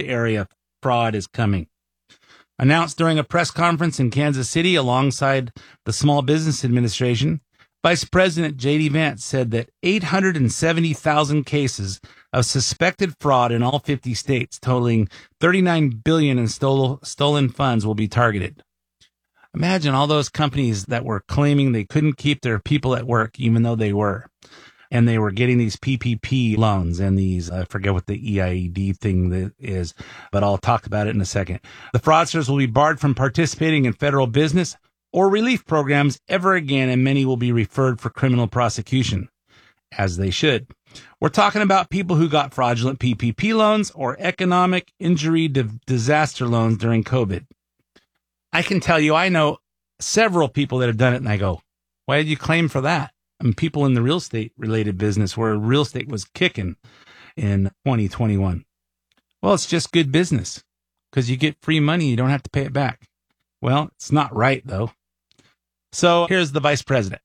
area fraud is coming. Announced during a press conference in Kansas City alongside the Small Business Administration, Vice President J.D. Vance said that 870,000 cases of suspected fraud in all 50 states, totaling $39 billion in stolen funds, will be targeted. Imagine all those companies that were claiming they couldn't keep their people at work, even though they were. And they were getting these PPP loans and these, I forget what the EIED thing that is, but I'll talk about it in a second. The fraudsters will be barred from participating in federal business or relief programs ever again, and many will be referred for criminal prosecution, as they should. We're talking about people who got fraudulent PPP loans or economic injury disaster loans during COVID. I can tell you, I know several people that have done it, and I go, why did you claim for that? And people in the real estate related business where real estate was kicking in 2021. Well, it's just good business because you get free money. You don't have to pay it back. Well, it's not right, though. So here's the vice president.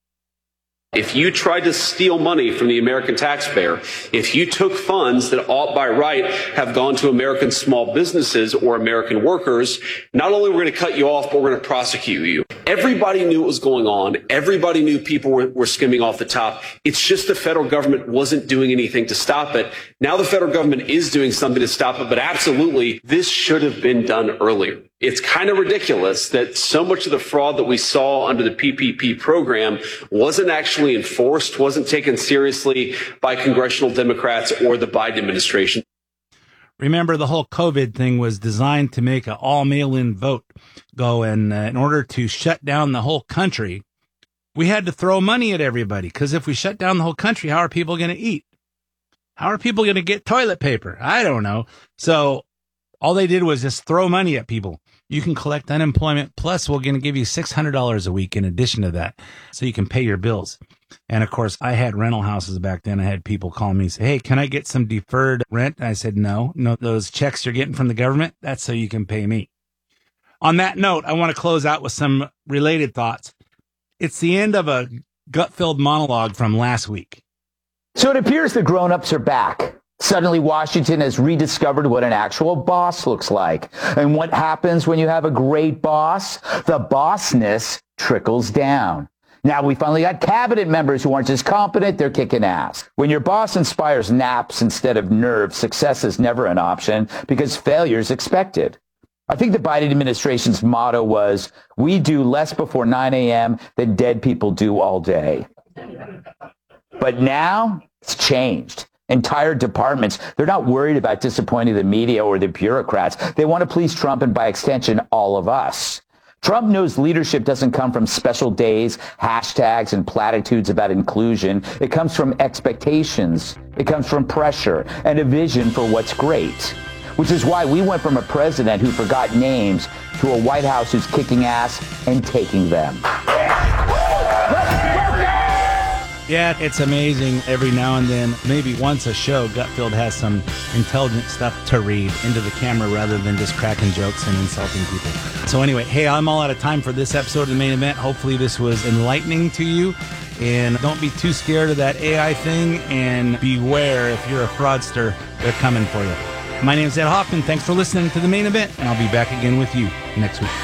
If you tried to steal money from the American taxpayer, if you took funds that ought by right have gone to American small businesses or American workers, not only we're going to cut you off, but we're going to prosecute you. Everybody knew what was going on. Everybody knew people were skimming off the top. It's just the federal government wasn't doing anything to stop it. Now the federal government is doing something to stop it, but absolutely, this should have been done earlier. It's kind of ridiculous that so much of the fraud that we saw under the PPP program wasn't actually enforced, wasn't taken seriously by congressional Democrats or the Biden administration. Remember, the whole COVID thing was designed to make an all mail-in vote go, and in order to shut down the whole country, we had to throw money at everybody, because if we shut down the whole country, how are people going to eat? How are people going to get toilet paper? I don't know. So all they did was just throw money at people. You can collect unemployment, plus we're going to give you $600 a week in addition to that, so you can pay your bills. And of course, I had rental houses back then. I had people call me and say, hey, can I get some deferred rent? And I said, no, those checks you're getting from the government, that's so you can pay me. On that note, I want to close out with some related thoughts. It's the end of a gut-filled monologue from last week. So it appears the grown-ups are back. Suddenly, Washington has rediscovered what an actual boss looks like. And what happens when you have a great boss? The bossness trickles down. Now we finally got cabinet members who aren't just competent, they're kicking ass. When your boss inspires naps instead of nerves, success is never an option because failure is expected. I think the Biden administration's motto was, we do less before 9 a.m. than dead people do all day. But now it's changed. Entire departments, they're not worried about disappointing the media or the bureaucrats. They want to please Trump and by extension, all of us. Trump knows leadership doesn't come from special days, hashtags, and platitudes about inclusion. It comes from expectations. It comes from pressure and a vision for what's great. Which is why we went from a president who forgot names to a White House who's kicking ass and taking them. Yeah, it's amazing. Every now and then, maybe once a show, Gutfeld has some intelligent stuff to read into the camera rather than just cracking jokes and insulting people. So anyway, hey, I'm all out of time for this episode of The Main Event. Hopefully this was enlightening to you. And don't be too scared of that AI thing. And beware, if you're a fraudster, they're coming for you. My name is Ed Hoffman. Thanks for listening to The Main Event. And I'll be back again with you next week.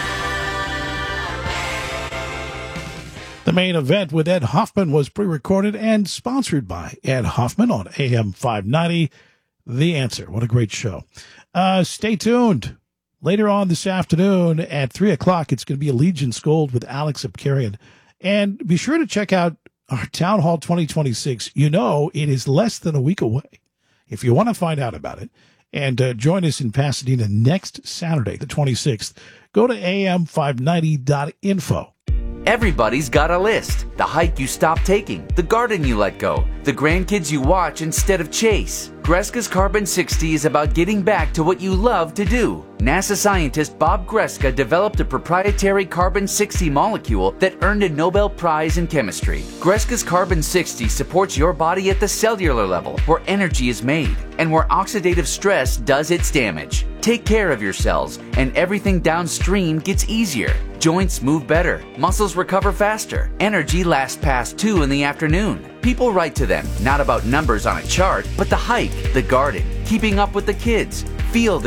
The Main Event with Ed Hoffman was pre-recorded and sponsored by Ed Hoffman on AM 590. The Answer. What a great show. Stay tuned. Later on this afternoon at 3 o'clock, it's going to be Allegiance Gold with Alex Abkarian. And be sure to check out our Town Hall 2026. You know, it is less than a week away. If you want to find out about it, and join us in Pasadena next Saturday, the 26th, go to am590.info. Everybody's got a list. The hike you stopped taking, the garden you let go, the grandkids you watch instead of chase. Greska's Carbon 60 is about getting back to what you love to do. NASA scientist Bob Greska developed a proprietary carbon 60 molecule that earned a Nobel Prize in chemistry. Greska's Carbon 60 supports your body at the cellular level, where energy is made, and where oxidative stress does its damage. Take care of your cells, and everything downstream gets easier. Joints move better, muscles recover faster, energy lasts past 2 in the afternoon. People write to them, not about numbers on a chart, but the hike, the garden, keeping up with the kids. Feel